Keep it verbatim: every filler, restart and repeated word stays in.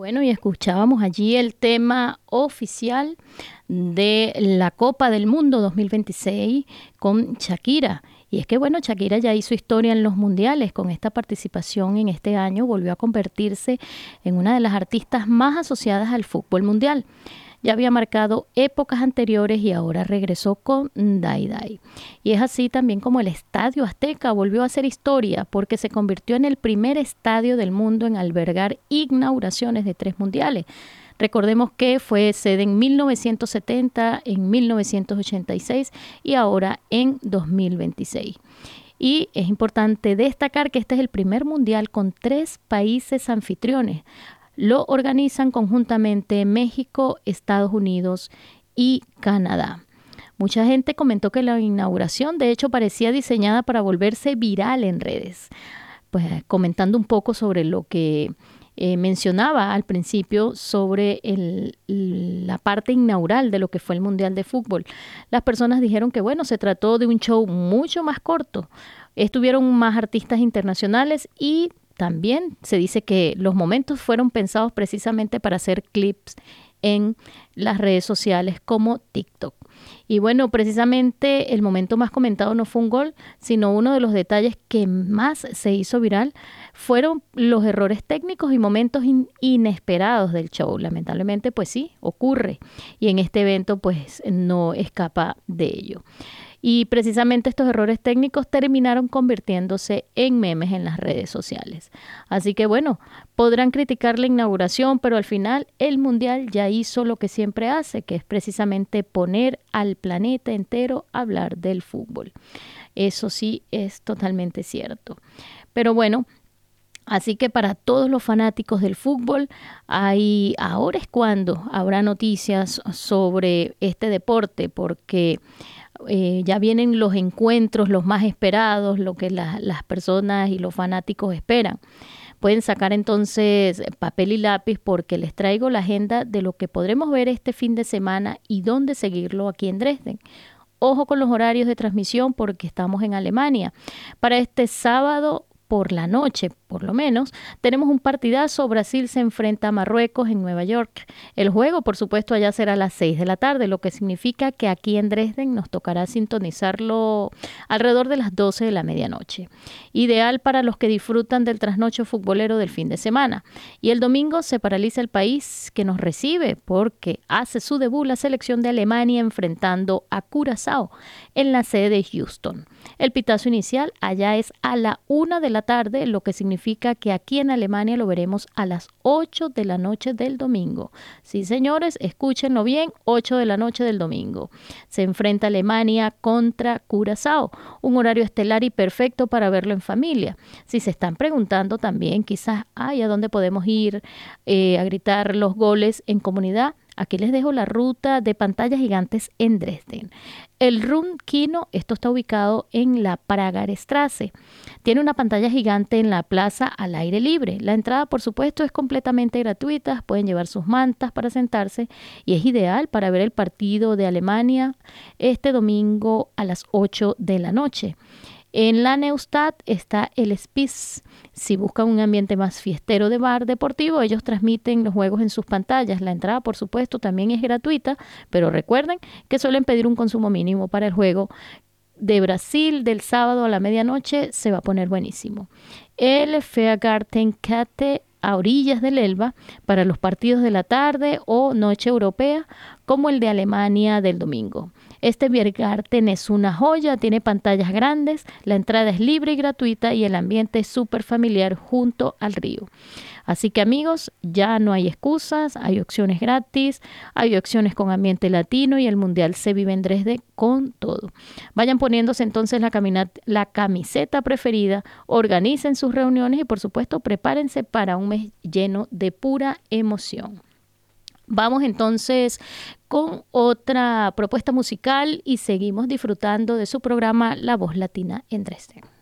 Bueno, y escuchábamos allí el tema oficial de la Copa del Mundo dos mil veintiséis con Shakira. Y es que, bueno, Shakira ya hizo historia en los mundiales. Con esta participación en este año volvió a convertirse en una de las artistas más asociadas al fútbol mundial. Ya había marcado épocas anteriores y ahora regresó con Dai Dai. Y es así también como el Estadio Azteca volvió a hacer historia porque se convirtió en el primer estadio del mundo en albergar inauguraciones de tres mundiales. Recordemos que fue sede en mil novecientos setenta, en mil novecientos ochenta y seis y ahora en dos mil veintiséis. Y es importante destacar que este es el primer mundial con tres países anfitriones. Lo organizan conjuntamente México, Estados Unidos y Canadá. Mucha gente comentó que la inauguración de hecho parecía diseñada para volverse viral en redes. Pues comentando un poco sobre lo que eh, mencionaba al principio sobre el, la parte inaugural de lo que fue el Mundial de Fútbol. Las personas dijeron que bueno, se trató de un show mucho más corto. Estuvieron más artistas internacionales y también se dice que los momentos fueron pensados precisamente para hacer clips en las redes sociales como TikTok. Y bueno, precisamente el momento más comentado no fue un gol, sino uno de los detalles que más se hizo viral fueron los errores técnicos y momentos in- inesperados del show. Lamentablemente, pues sí, ocurre. Y en este evento, pues no escapa de ello. Y precisamente estos errores técnicos terminaron convirtiéndose en memes en las redes sociales. Así que bueno, podrán criticar la inauguración, pero al final el Mundial ya hizo lo que siempre hace, que es precisamente poner al planeta entero a hablar del fútbol. Eso sí es totalmente cierto. Pero bueno, así que para todos los fanáticos del fútbol, hay, ahora es cuando habrá noticias sobre este deporte, porque Eh, ya vienen los encuentros, los más esperados, lo que la, las personas y los fanáticos esperan. Pueden sacar entonces papel y lápiz porque les traigo la agenda de lo que podremos ver este fin de semana y dónde seguirlo aquí en Dresden. Ojo con los horarios de transmisión porque estamos en Alemania. Para este sábado por la noche, por lo menos, tenemos un partidazo. Brasil se enfrenta a Marruecos en Nueva York. El juego, por supuesto, allá será a las seis de la tarde, lo que significa que aquí en Dresden nos tocará sintonizarlo alrededor de las doce de la medianoche. Ideal para los que disfrutan del trasnocho futbolero del fin de semana. Y el domingo se paraliza el país que nos recibe porque hace su debut la selección de Alemania enfrentando a Curazao en la sede de Houston. El pitazo inicial allá es a la una de la tarde, lo que significa que aquí en Alemania lo veremos a las ocho de la noche del domingo. Sí, señores, escúchenlo bien, ocho de la noche del domingo. Se enfrenta Alemania contra Curazao, un horario estelar y perfecto para verlo en familia. Si se están preguntando también, quizás, ay, ¿a dónde podemos ir eh, a gritar los goles en comunidad? Aquí les dejo la ruta de pantallas gigantes en Dresden. El Rundkino, esto está ubicado en la Pragerstraße. Tiene una pantalla gigante en la plaza al aire libre. La entrada, por supuesto, es completamente gratuita. Pueden llevar sus mantas para sentarse y es ideal para ver el partido de Alemania este domingo a las ocho de la noche. En la Neustadt está el Spitz. Si buscan un ambiente más fiestero de bar deportivo, ellos transmiten los juegos en sus pantallas. La entrada, por supuesto, también es gratuita, pero recuerden que suelen pedir un consumo mínimo para el juego de Brasil del sábado a la medianoche. Se va a poner buenísimo. El Feiergartenkette a orillas del Elba para los partidos de la tarde o noche europea, como el de Alemania del domingo. Este Biergarten es una joya, tiene pantallas grandes, la entrada es libre y gratuita y el ambiente es súper familiar junto al río. Así que amigos, ya no hay excusas, hay opciones gratis, hay opciones con ambiente latino y el Mundial se vive en Dresde con todo. Vayan poniéndose entonces la, caminata, la camiseta preferida, organicen sus reuniones y por supuesto prepárense para un mes lleno de pura emoción. Vamos entonces con otra propuesta musical y seguimos disfrutando de su programa La Voz Latina en Dresden.